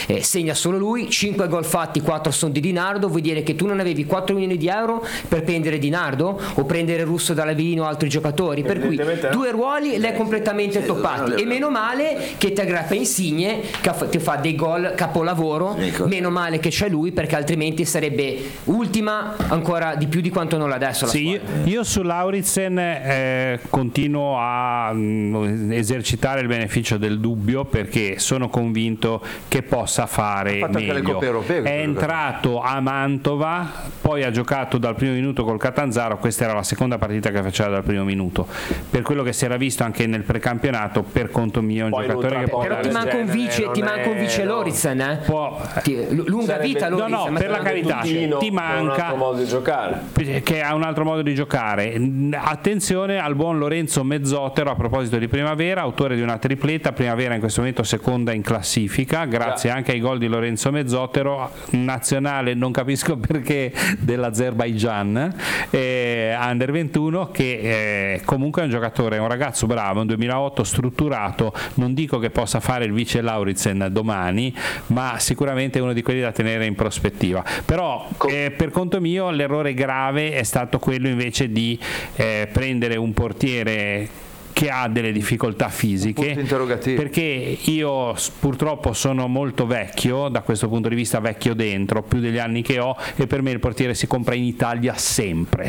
segna solo lui, 5 gol fatti, 4 sono di Di Nardo. Vuol dire che tu non avevi 4 milioni di euro per prendere Di Nardo o prendere Russo dall'Avellino o altri giocatori, per cui 2 ruoli l'hai completamente toppati, e meno male che ti aggrappa Insigne che ti fa dei gol capolavoro, meno male che c'è lui, perché altrimenti sarebbe ultima ancora di più di quanto non l'ha adesso. Sì, io su Lauritsen continuo a esercitare il beneficio del dubbio, perché sono convinto che possa fare meglio. È entrato a Mantova, poi ha giocato dal primo minuto col Catanzaro, questa era la seconda partita che faceva dal primo minuto, per quello che si era visto anche nel precampionato, per conto mio è un giocatore che può, però ti manca un vice Lauritsen, lunga vita Lauritsen, no, per la carità, ti manca un altro modo di giocare, che ha un altro modo di giocare. Attenzione al buon Lorenzo Mezzotero, a proposito di Primavera, autore di una tripletta. Primavera in questo momento seconda in classifica, grazie anche ai gol di Lorenzo Mezzotero, nazionale non capisco perché dell'Azerbaigian, under 21, che comunque è un giocatore, è un ragazzo bravo, un 2008 strutturato. Non dico che possa fare il vice Lauritsen domani, ma sicuramente è uno di quelli da tenere in prospettiva. Però per conto mio l'errore grave è stato quello invece di prendere un portiere che ha delle difficoltà fisiche, perché io purtroppo sono molto vecchio da questo punto di vista, vecchio dentro, più degli anni che ho, e per me il portiere si compra in Italia sempre.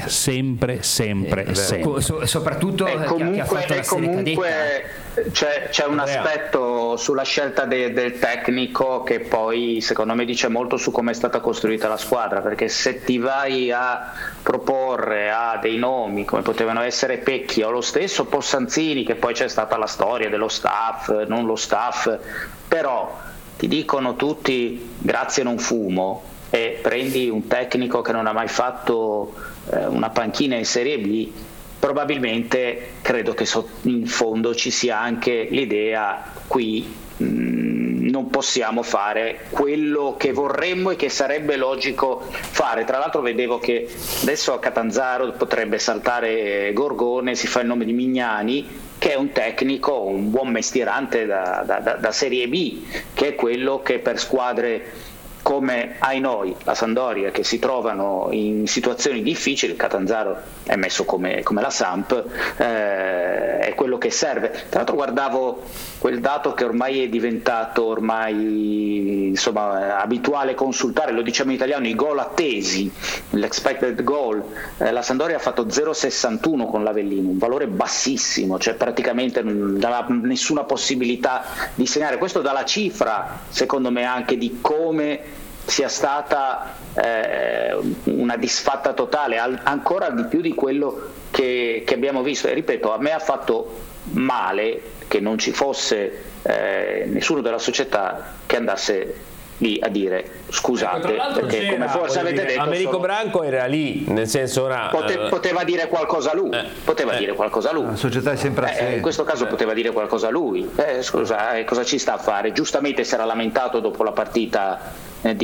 Soprattutto chi ha fatto la serie cadetta. C'è un aspetto sulla scelta del tecnico che poi secondo me dice molto su come è stata costruita la squadra, perché se ti vai a proporre a dei nomi come potevano essere Pecchi o lo stesso Possanzini, che poi c'è stata la storia dello staff, non lo staff, però ti dicono tutti grazie non fumo, e prendi un tecnico che non ha mai fatto una panchina in Serie B, probabilmente credo che in fondo ci sia anche l'idea qui non possiamo fare quello che vorremmo e che sarebbe logico fare. Tra l'altro vedevo che adesso a Catanzaro potrebbe saltare Gorgone, si fa il nome di Mignani, che è un tecnico, un buon mestierante da Serie B, che è quello che per squadre come ai noi la Sampdoria, che si trovano in situazioni difficili, il Catanzaro è messo come la Samp, è quello che serve. Tra l'altro guardavo quel dato che ormai è diventato abituale consultare, lo diciamo in italiano, i gol attesi, l'expected goal. La Sampdoria ha fatto 0,61 con l'Avellino, un valore bassissimo, cioè praticamente non aveva nessuna possibilità di segnare. Questo dà la cifra, secondo me, anche di come sia stata una disfatta totale, ancora di più di quello che abbiamo visto. E ripeto, a me ha fatto male che non ci fosse nessuno della società che andasse lì a dire scusate, perché come forse avete detto Americo Branco era lì, nel senso poteva dire qualcosa lui, dire qualcosa lui. La società è sempre assente. In questo caso poteva dire qualcosa lui. Scusa, cosa ci sta a fare? Giustamente si era lamentato dopo la partita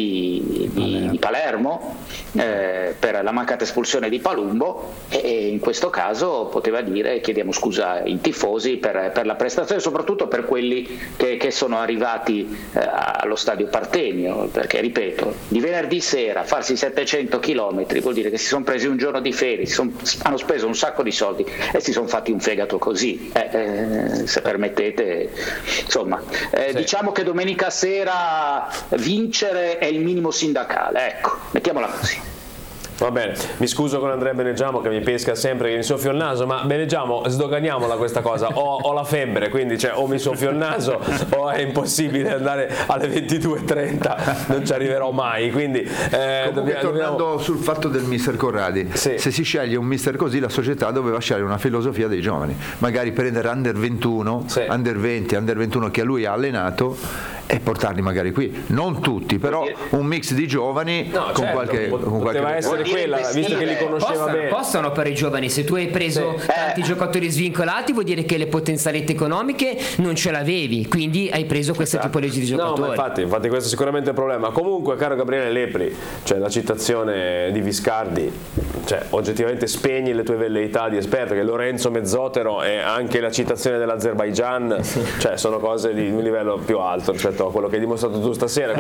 di Palermo per la mancata espulsione di Palumbo, e in questo caso poteva dire chiediamo scusa ai tifosi per la prestazione, soprattutto per quelli che sono arrivati allo stadio Partenio, perché ripeto, di venerdì sera farsi 700 km vuol dire che si sono presi un giorno di ferie, hanno speso un sacco di soldi e si sono fatti un fegato così, se permettete, insomma. Sì. Diciamo che domenica sera vincere è il minimo sindacale, ecco, mettiamola così. Va bene, mi scuso con Andrea Beneggiamo che mi pesca sempre, che mi soffio il naso, ma Beneggiamo, sdoganiamola questa cosa, ho la febbre, quindi o mi soffio il naso o è impossibile andare alle 22:30, non ci arriverò mai, quindi tornando sul fatto del mister Corradi, se si sceglie un mister così, la società doveva scegliere una filosofia dei giovani, magari prendere under 21, under 20, under 21 che lui ha allenato e portarli magari qui, non tutti, però un mix di giovani con qualche poteva essere quella, visto che li conosceva bene. Possono per i giovani, se tu hai preso tanti giocatori svincolati vuol dire che le potenzialità economiche non ce l'avevi, quindi hai preso questa tipologia di giocatori. No, ma infatti questo è sicuramente il problema. Comunque, caro Gabriele Lepri, la citazione di Viscardi, oggettivamente spegni le tue velleità di esperto, che Lorenzo Mezzotero e anche la citazione dell'Azerbaigian sono cose di un livello più alto rispetto a quello che hai dimostrato tu stasera.